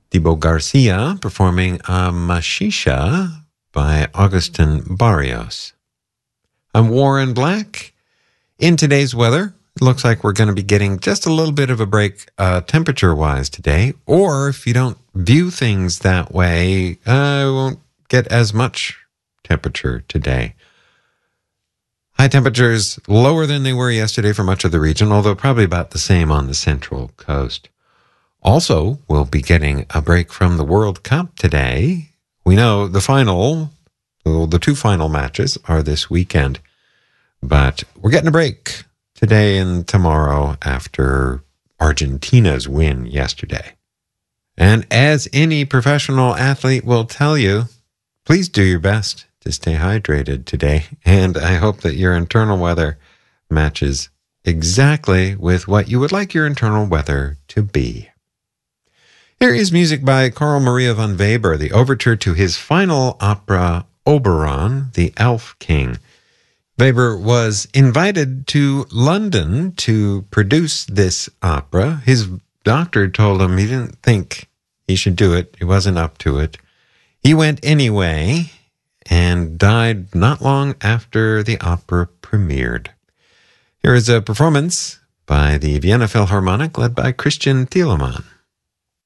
Thibaut Garcia performing Machisha by Augustin Barrios. I'm Warren Black. In today's weather, it looks like we're going to be getting just a little bit of a break temperature-wise today. Or if you don't view things that way, we won't get as much temperature today. High temperatures lower than they were yesterday for much of the region, although probably about the same on the central coast. Also, we'll be getting a break from the World Cup today. We know the two final matches are this weekend, but we're getting a break today and tomorrow after Argentina's win yesterday. And as any professional athlete will tell you, please do your best to stay hydrated today. And I hope that your internal weather matches exactly with what you would like your internal weather to be. Here is music by Carl Maria von Weber, the overture to his final opera, Oberon, the Elf King. Weber was invited to London to produce this opera. His doctor told him he didn't think he should do it. He wasn't up to it. He went anyway and died not long after the opera premiered. Here is a performance by the Vienna Philharmonic led by Christian Thielemann.